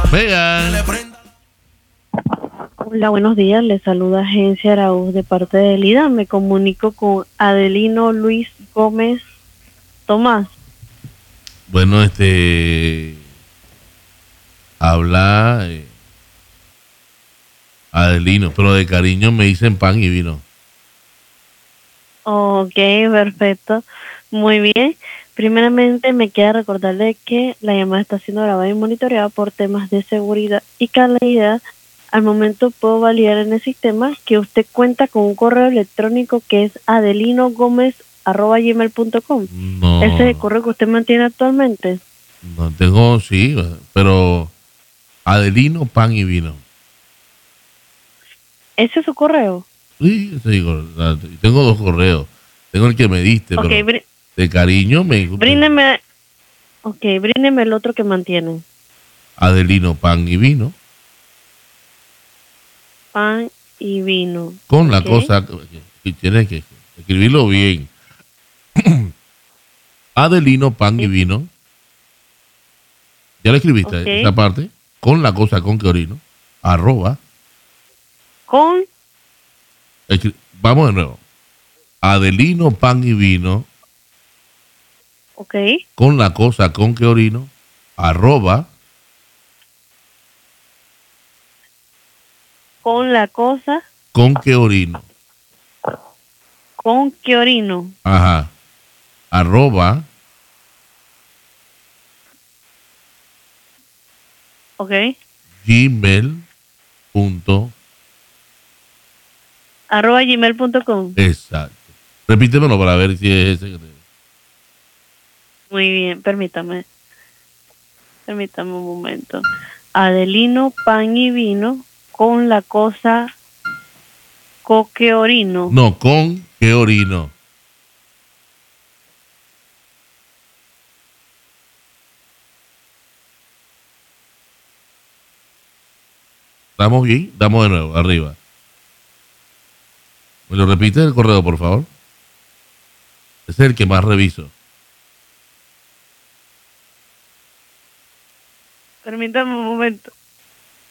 Mega. Hola, buenos días. Les saluda Agencia Araúz de parte de Lida. Me comunico con Adelino Luis Gómez Tomás. Bueno, habla Adelino, pero de cariño me dicen pan y vino. Ok, perfecto. Muy bien. Primeramente me queda recordarle que la llamada está siendo grabada y monitoreada por temas de seguridad y calidad. Al momento puedo validar en el sistema que usted cuenta con un correo electrónico que es adelinogomes@gmail.com. No, ¿Ese es el correo que usted mantiene actualmente? no tengo, sí, pero Adelino, pan y vino. ¿Ese es su correo? Sí, te digo, tengo dos correos. Tengo el que me diste, Ok, pero de cariño bríndeme el otro que mantiene. Adelino, pan y vino. Pan y vino. Con la Ok. cosa, y tienes que escribirlo bien. Adelino, pan y vino. ¿Ya lo escribiste Ok. esa parte? Con la cosa con que orino. Arroba. Con, Vamos de nuevo. Adelino, pan y vino. ok. Con la cosa con que orino. Arroba. Con la cosa, Con que orino. con que orino. Ajá. Arroba. Ok. Gmail. Punto. @gmail.com. Exacto. Repítemelo para ver si es ese que te... Muy bien, permítame. Permítame un momento. Adelino, pan y vino. Con la cosa, coque orino. No, con que orino. ¿Estamos bien? Damos de nuevo, arriba. ¿Me lo repites el correo, por favor? Ese es el que más reviso. Permítame un momento.